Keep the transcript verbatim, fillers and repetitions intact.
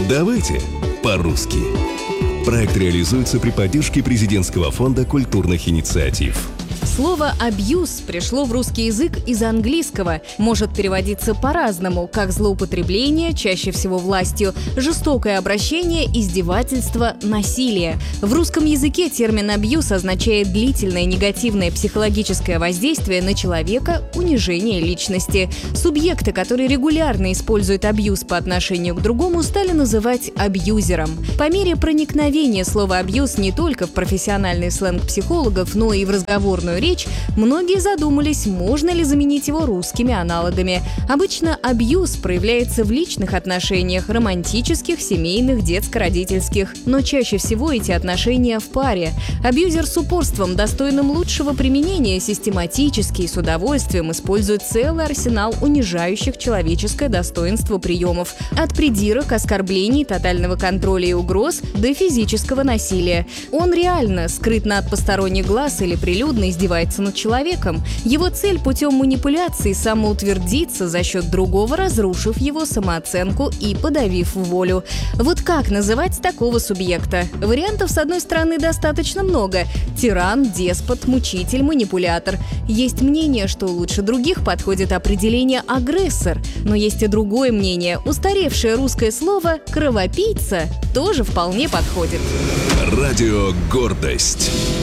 Давайте по-русски. Проект реализуется при поддержке Президентского фонда культурных инициатив. Слово «абьюз» пришло в русский язык из английского. Может переводиться по-разному, как злоупотребление, чаще всего властью, жестокое обращение, издевательство, насилие. В русском языке термин «абьюз» означает длительное негативное психологическое воздействие на человека, унижение личности. Субъекты, которые регулярно используют абьюз по отношению к другому, стали называть абьюзером. По мере проникновения слова «абьюз» не только в профессиональный сленг психологов, но и в разговорную речь, многие задумались, можно ли заменить его русскими аналогами. Обычно абьюз проявляется в личных отношениях, романтических, семейных, детско-родительских. Но чаще всего эти отношения в паре. Абьюзер с упорством, достойным лучшего применения, систематически и с удовольствием использует целый арсенал унижающих человеческое достоинство приемов. От придирок, оскорблений, тотального контроля и угроз до физического насилия. Он реально, скрытно от посторонних глаз или прилюдно издевается над человеком. Его цель путем манипуляции самоутвердиться за счет другого, разрушив его самооценку и подавив волю. Вот как называть такого субъекта? Вариантов, с одной стороны, достаточно много. Тиран, деспот, мучитель, манипулятор. Есть мнение, что лучше других подходит определение «агрессор». Но есть и другое мнение. Устаревшее русское слово «кровопийца» тоже вполне подходит. Радио «Гордость».